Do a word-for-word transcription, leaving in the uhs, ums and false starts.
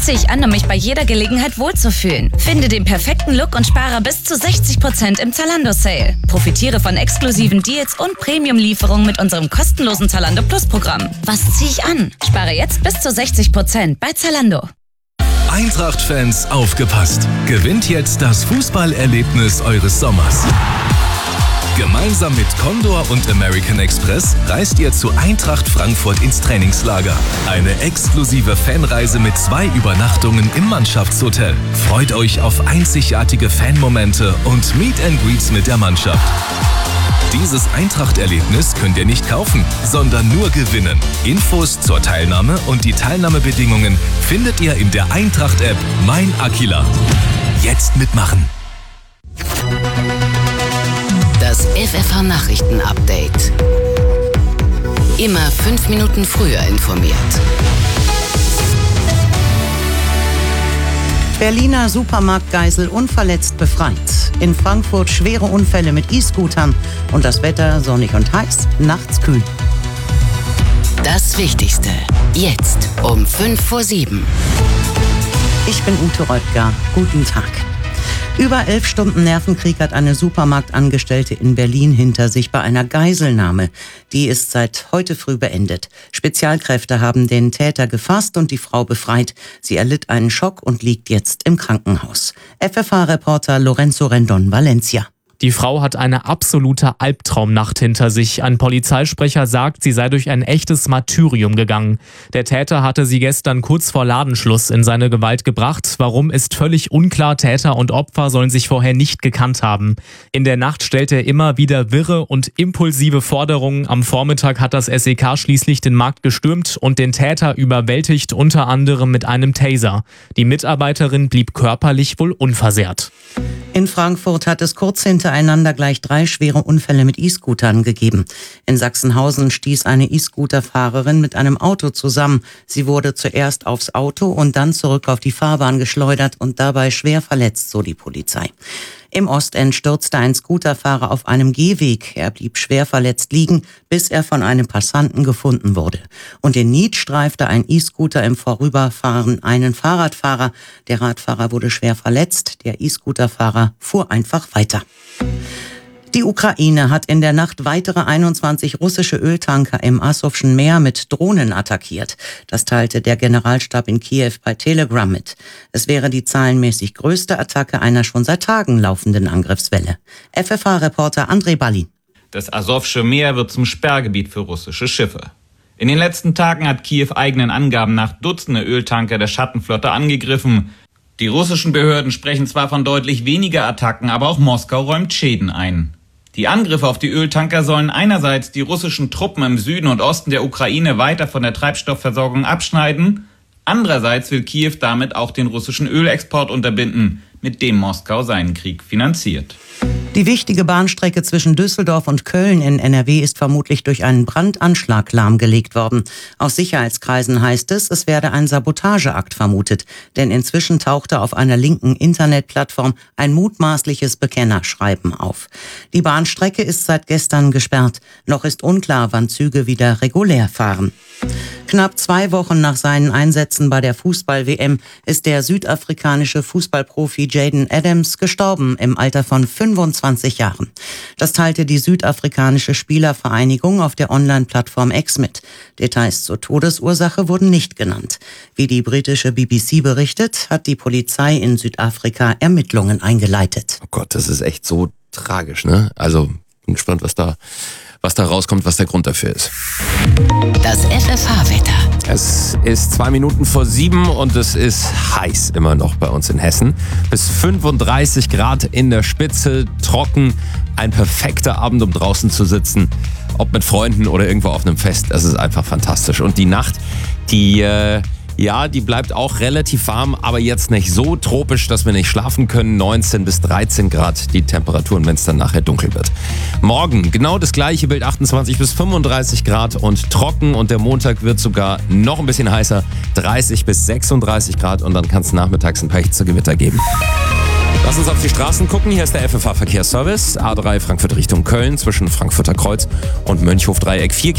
ziehe ich an, um mich bei jeder Gelegenheit wohlzufühlen. Finde den perfekten Look und spare bis zu sechzig Prozent im Zalando-Sale. Profitiere von exklusiven Deals und Premium-Lieferungen mit unserem kostenlosen Zalando Plus-Programm. Was ziehe ich an? Spare jetzt bis zu sechzig Prozent bei Zalando. Eintracht-Fans, aufgepasst! Gewinnt jetzt das Fußballerlebnis eures Sommers. Gemeinsam mit Condor und American Express reist ihr zu Eintracht Frankfurt ins Trainingslager. Eine exklusive Fanreise mit zwei Übernachtungen im Mannschaftshotel. Freut euch auf einzigartige Fanmomente und Meet and Greets mit der Mannschaft. Dieses Eintracht-Erlebnis könnt ihr nicht kaufen, sondern nur gewinnen. Infos zur Teilnahme und die Teilnahmebedingungen findet ihr in der Eintracht-App Mein Aquila. Jetzt mitmachen! Das F F H-Nachrichten-Update. Immer fünf Minuten früher informiert. Berliner Supermarktgeisel unverletzt befreit. In Frankfurt schwere Unfälle mit E-Scootern. Und das Wetter sonnig und heiß, nachts kühl. Das Wichtigste. Jetzt um fünf vor sieben. Ich bin Ute Röttger. Guten Tag. Über elf Stunden Nervenkrieg hat eine Supermarktangestellte in Berlin hinter sich bei einer Geiselnahme. Die ist seit heute früh beendet. Spezialkräfte haben den Täter gefasst und die Frau befreit. Sie erlitt einen Schock und liegt jetzt im Krankenhaus. F F H-Reporter Lorenzo Rendon, Valencia. Die Frau hat eine absolute Albtraumnacht hinter sich. Ein Polizeisprecher sagt, sie sei durch ein echtes Martyrium gegangen. Der Täter hatte sie gestern kurz vor Ladenschluss in seine Gewalt gebracht. Warum, ist völlig unklar. Täter und Opfer sollen sich vorher nicht gekannt haben. In der Nacht stellte er immer wieder wirre und impulsive Forderungen. Am Vormittag hat das S E K schließlich den Markt gestürmt und den Täter überwältigt, unter anderem mit einem Taser. Die Mitarbeiterin blieb körperlich wohl unversehrt. In Frankfurt hat es kurz hintereinander gleich drei schwere Unfälle mit E-Scootern gegeben. In Sachsenhausen stieß eine E-Scooter-Fahrerin mit einem Auto zusammen. Sie wurde zuerst aufs Auto und dann zurück auf die Fahrbahn geschleudert und dabei schwer verletzt, so die Polizei. Im Ostend stürzte ein Scooterfahrer auf einem Gehweg. Er blieb schwer verletzt liegen, bis er von einem Passanten gefunden wurde. Und in Nied streifte ein E-Scooter im Vorüberfahren einen Fahrradfahrer. Der Radfahrer wurde schwer verletzt. Der E-Scooterfahrer fuhr einfach weiter. Die Ukraine hat in der Nacht weitere einundzwanzig russische Öltanker im Asowschen Meer mit Drohnen attackiert. Das teilte der Generalstab in Kiew bei Telegram mit. Es wäre die zahlenmäßig größte Attacke einer schon seit Tagen laufenden Angriffswelle. F F H-Reporter Andrei Balin. Das Asowsche Meer wird zum Sperrgebiet für russische Schiffe. In den letzten Tagen hat Kiew eigenen Angaben nach Dutzende Öltanker der Schattenflotte angegriffen. Die russischen Behörden sprechen zwar von deutlich weniger Attacken, aber auch Moskau räumt Schäden ein. Die Angriffe auf die Öltanker sollen einerseits die russischen Truppen im Süden und Osten der Ukraine weiter von der Treibstoffversorgung abschneiden, andererseits will Kiew damit auch den russischen Ölexport unterbinden, mit dem Moskau seinen Krieg finanziert. Die wichtige Bahnstrecke zwischen Düsseldorf und Köln in N R W ist vermutlich durch einen Brandanschlag lahmgelegt worden. Aus Sicherheitskreisen heißt es, es werde ein Sabotageakt vermutet. Denn inzwischen tauchte auf einer linken Internetplattform ein mutmaßliches Bekennerschreiben auf. Die Bahnstrecke ist seit gestern gesperrt. Noch ist unklar, wann Züge wieder regulär fahren. Knapp zwei Wochen nach seinen Einsätzen bei der Fußball-W M ist der südafrikanische Fußballprofi Jayden Adams gestorben im Alter von fünfundzwanzig Jahren. Das teilte die südafrikanische Spielervereinigung auf der Online-Plattform X mit. Details zur Todesursache wurden nicht genannt. Wie die britische B B C berichtet, hat die Polizei in Südafrika Ermittlungen eingeleitet. Oh Gott, das ist echt so tragisch, ne? Also, bin gespannt, was da was da rauskommt, was der Grund dafür ist. Das F F H-Wetter. Es ist zwei Minuten vor sieben und es ist heiß immer noch bei uns in Hessen. Bis fünfunddreißig Grad in der Spitze, trocken. Ein perfekter Abend, um draußen zu sitzen. Ob mit Freunden oder irgendwo auf einem Fest. Es ist einfach fantastisch. Und die Nacht, die... Äh, Ja, die bleibt auch relativ warm, aber jetzt nicht so tropisch, dass wir nicht schlafen können. neunzehn bis dreizehn Grad die Temperaturen, wenn es dann nachher dunkel wird. Morgen genau das gleiche Bild, achtundzwanzig bis fünfunddreißig Grad und trocken. Und der Montag wird sogar noch ein bisschen heißer, dreißig bis sechsunddreißig Grad. Und dann kann es nachmittags ein paar Gewitter geben. Lass uns auf die Straßen gucken. Hier ist der F F H-Verkehrsservice. A drei Frankfurt Richtung Köln zwischen Frankfurter Kreuz und Mönchhof-Dreieck. vier